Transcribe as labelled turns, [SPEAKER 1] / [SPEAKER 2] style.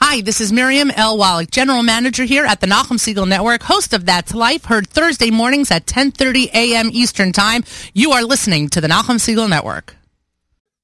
[SPEAKER 1] Hi, this is Miriam L. Wallach, General Manager here at the Nachum Segal Network, host of That's Life, heard Thursday mornings at 10:30 a.m. Eastern Time. You are listening to the Nachum Segal Network.